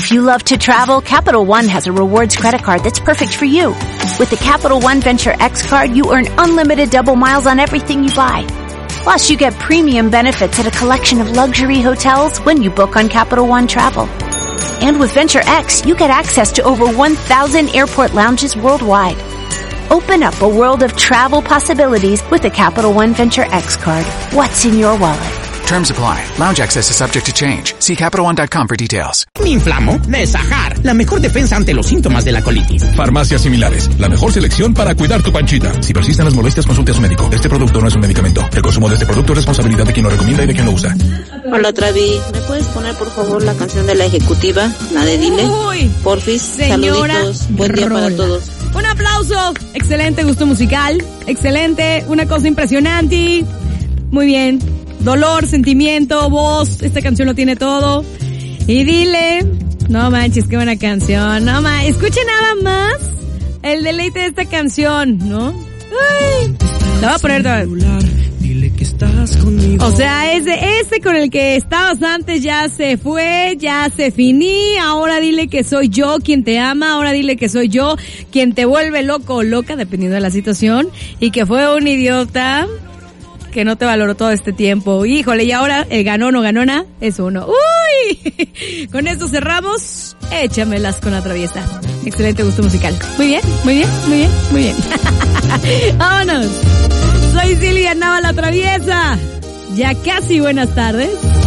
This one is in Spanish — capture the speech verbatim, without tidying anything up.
If you love to travel, Capital One has a rewards credit card that's perfect for you. With the Capital One Venture X card, you earn unlimited double miles on everything you buy. Plus, you get premium benefits at a collection of luxury hotels when you book on Capital One Travel. And with Venture X, you get access to over one thousand airport lounges worldwide. Open up a world of travel possibilities with the Capital One Venture X card. What's in your wallet? Terms apply. Lounge access is subject to change. See Capital One dot com for details. ¿Me inflamo? Desajar, la mejor defensa ante los síntomas de la colitis. Farmacias similares, la mejor selección para cuidar tu panchita. Si persisten las molestias, consulte a su médico. Este producto no es un medicamento. El consumo de este producto es responsabilidad de quien lo recomienda y de quien lo usa. Hola, Travis. ¿Me puedes poner, por favor, la canción de La Ejecutiva? La de Dile. Uy, porfis, señora, saluditos. Buen día rola. para todos. Un aplauso. Excelente gusto musical. Excelente. Una cosa impresionante. Muy bien. Dolor, sentimiento, voz. Esta canción lo tiene todo. Y Dile. No manches, qué buena canción. No manches. Escuchen nada más el deleite de esta canción, ¿no? Ay. La voy a poner toda. Dile que estás conmigo. O sea, ese, ese con el que estabas antes ya se fue, ya se finí. Ahora dile que soy yo quien te ama. Ahora dile que soy yo quien te vuelve loco o loca, dependiendo de la situación. Y que fue un idiota que no te valoró todo este tiempo. Híjole, y ahora el ganón o ganona es uno. ¡Uy! Con esto cerramos. Échamelas con la traviesa. Excelente gusto musical. Muy bien, muy bien, muy bien, muy bien. Vámonos. Soy Silvia Nava, la traviesa. Ya casi buenas tardes.